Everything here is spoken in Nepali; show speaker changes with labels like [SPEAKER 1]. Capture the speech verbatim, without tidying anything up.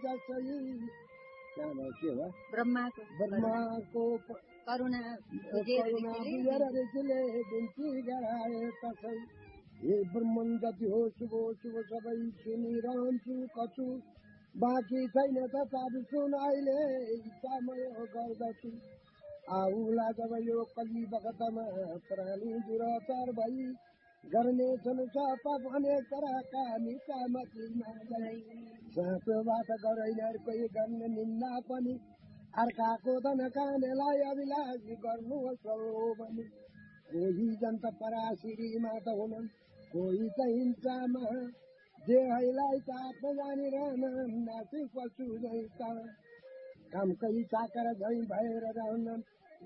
[SPEAKER 1] जसै त्यहाँबाट के हो
[SPEAKER 2] ब्रह्माको
[SPEAKER 1] ब्रह्माको
[SPEAKER 2] करुणा
[SPEAKER 1] करुणा बुझेर ऋषिले बिन्ती गराए तसै हे ब्रह्मन जति हो शुभ शुभ सबै सुनिरहन्छु कछु बाँकी छैन त साधु सुन अहिले इच्छामय गर्दछु आउला जब यो कली बखतमा प्राणी दुराचार भई गर्नेछन् सपाप अनेक तरका निकामतीमा साँचोबाट गरैन कोही गर्ने निन्दा पनि अर्काको धन खानेलाई अभिलाषी गर्नु हो भने कोही जन्त पराशिरीमा त हुनन् कोही त हिंसामा देहैलाई चाट्न जानिरहन नासी पशु झैँ कामकै चाकर झैँ भएर रहनन्